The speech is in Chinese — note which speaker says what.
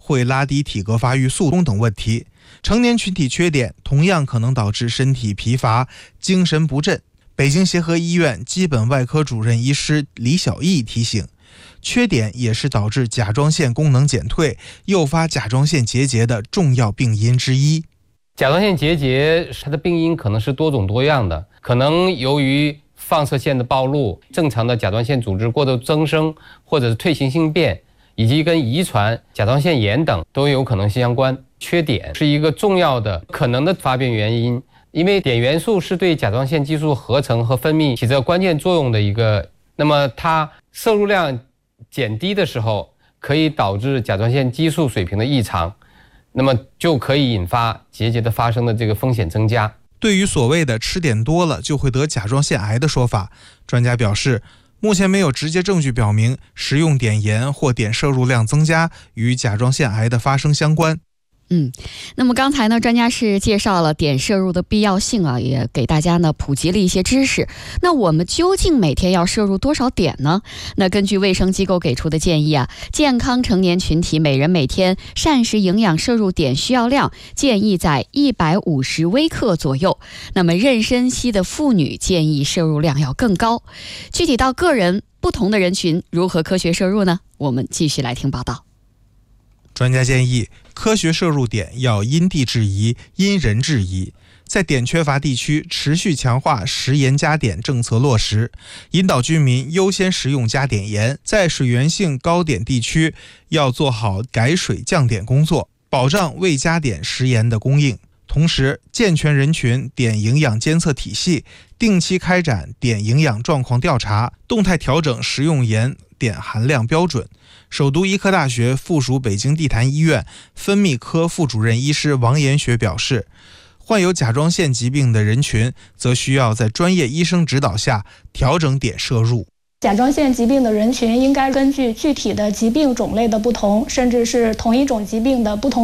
Speaker 1: 会拉低体格发育速度等问题。成年群体缺碘同样可能导致身体疲乏、精神不振。北京协和医院基本外科主任医师李小艺提醒，缺碘也是导致甲状腺功能减退、诱发甲状腺结节的重要病因之一。
Speaker 2: 甲状腺结节它的病因可能是多种多样的，可能由于放射线的暴露、正常的甲状腺组织过度增生，或者是退行性变，以及跟遗传、甲状腺炎等都有可能相关。缺碘是一个重要的可能的发病原因，因为碘元素是对甲状腺激素合成和分泌起着关键作用的一个，那么它摄入量减低的时候，可以导致甲状腺激素水平的异常，那么就可以引发结节的发生的这个风险增加。
Speaker 1: 对于所谓的吃碘多了就会得甲状腺癌的说法，专家表示，目前没有直接证据表明食用碘盐或碘摄入量增加与甲状腺癌的发生相关。
Speaker 3: 那么刚才呢，专家是介绍了碘摄入的必要性啊，也给大家呢普及了一些知识。那我们究竟每天要摄入多少碘呢？那根据卫生机构给出的建议啊，健康成年群体每人每天膳食营养摄入碘需要量建议在150微克左右。那么妊娠期的妇女建议摄入量要更高。具体到个人不同的人群如何科学摄入呢？我们继续来听报道。
Speaker 1: 专家建议，科学摄入碘要因地制宜、因人制宜，在碘缺乏地区持续强化食盐加碘政策落实，引导居民优先食用加碘盐。在水源性高碘地区，要做好改水降碘工作，保障未加碘食盐的供应。同时，健全人群碘营养监测体系，定期开展碘营养状况调查，动态调整食用盐碘含量标准。首都医科大学附属北京地坛医院分泌科副主任医师王延学表示，患有甲状腺疾病的人群则需要在专业医生指导下调整碘摄入。
Speaker 4: 甲状腺疾病的人群应该根据具体的疾病种类的不同，甚至是同一种疾病的不同